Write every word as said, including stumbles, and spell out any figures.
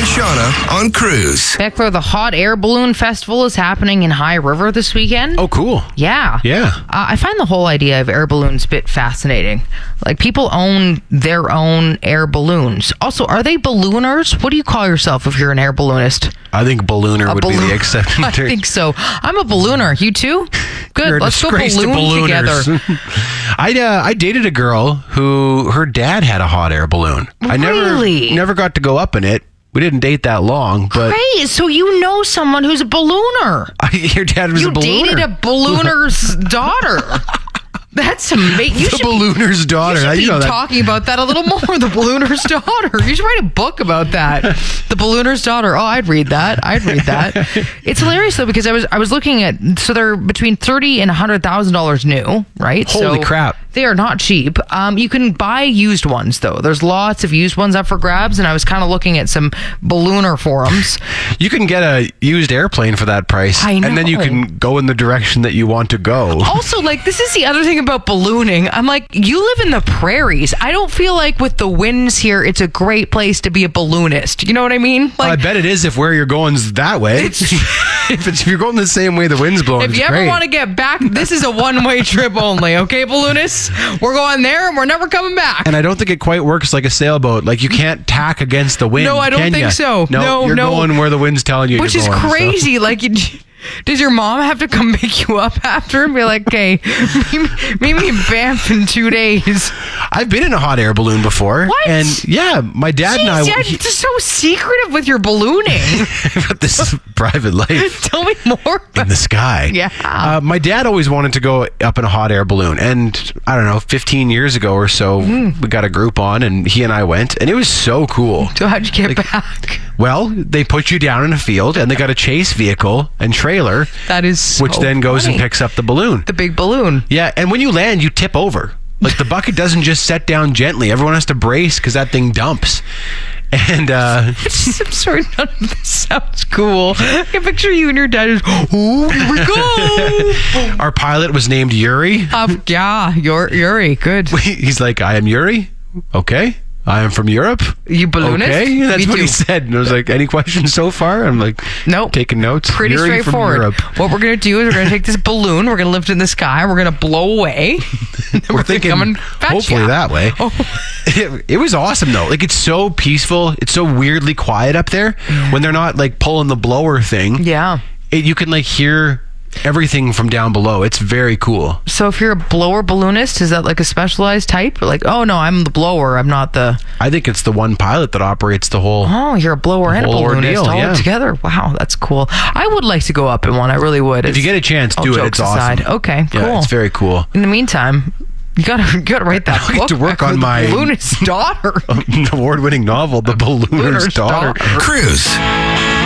Shauna on Cruise. Beckler, the Hot Air Balloon Festival is happening in High River this weekend. Oh, cool. Yeah. Yeah. Uh, I find the whole idea of air balloons a bit fascinating. Like, people own their own air balloons. Also, are they ballooners? What do you call yourself if you're an air balloonist? I think ballooner A would balloon- be the accepted I term. think so. I'm a ballooner. You too? Good. You're a Let's go disgrace to balloon together. ballooners. I uh, I dated a girl who her dad had a hot air balloon. I never Really? never got to go up in it. We didn't date that long, but Great. So you know someone who's a ballooner. your dad was You a ballooner. dated a ballooner's daughter. That's amazing. You the should ballooner's be, daughter. you How should do you be know that? talking about that a little more. The ballooner's daughter. You should write a book about that. The ballooner's daughter. Oh, I'd read that. I'd read that. It's hilarious though, because I was I was looking at, so they're between thirty and a hundred thousand dollars new, right? Holy so crap. They are not cheap. Um, you can buy used ones though. There's lots of used ones up for grabs, and I was kind of looking at some ballooner forums. You can get a used airplane for that price, I and then you know. can go in the direction that you want to go. Also, like, this is the other thing about ballooning. I'm like, you live in the prairies. I don't feel like with the winds here, it's a great place to be a balloonist. You know what I mean? I Like, bet it is if where you're going's that way. if, it's, if you're going the same way the wind's blowing, if it's you ever great. want to get back, this is a one-way trip only, okay, balloonists? We're going there and we're never coming back. And I don't think it quite works like a sailboat. Like, you can't tack against the wind. No, I don't can think ya? so. No, No, you're no. going where the wind's telling you Which you're is going, so. crazy. Like, you, does your mom have to come pick you up after and be like, okay, meet me, meet me in Banff in two days? I've been in a hot air balloon before. What? And yeah, my dad and I. Jeez, yeah, he- you're just so secretive with your ballooning. but this is private life. Tell me more. In the sky. Yeah. Uh, my dad always wanted to go up in a hot air balloon. And I don't know, fifteen years ago or so, Mm. we got a group on and he and I went. And it was so cool. So how'd you get back? Well, they put you down in a field and they got a chase vehicle and trailer, That is so which then goes funny. and picks up the balloon. the big balloon. Yeah, and when you land, you tip over. Like, the bucket doesn't just set down gently. Everyone has to brace because that thing dumps. And uh, I'm sorry, none of this sounds cool. I can picture you and your dad is, oh, here we go. our pilot was named Yuri. um, yeah, you're Yuri. Good. He's like, I am Yuri. Okay. I am from Europe. You balloonist? Okay, that's Me what too. he said. And I was like, any questions so far? I'm like, Nope. taking notes. Pretty Yuri from straightforward. Europe. What we're going to do is we're going to take this balloon, we're going to lift it in the sky, we're going to blow away. Then We're gonna thinking, come and fetch hopefully ya. that way. Oh. It, it was awesome though. Like, it's so peaceful. It's so weirdly quiet up there when they're not like pulling the blower thing. Yeah. It, you can like hear everything from down below. It's very cool. So if you're a blower balloonist, is that like a specialized type? Or like, oh no, I'm the blower, I'm not the... I think it's the one pilot that operates the whole. Oh, you're a blower and a whole balloonist ordeal, all yeah. together. Wow, that's cool. I would like to go up in one. I really would. If you get a chance, all do it. jokes It's aside. awesome. Okay, cool. Yeah, it's very cool. In the meantime, you gotta you gotta write that I'll get book to work back on with my- The Balloonist's Daughter. An award-winning novel, The Ballooner's Balloonist's Daughter. Daughter. Cruise.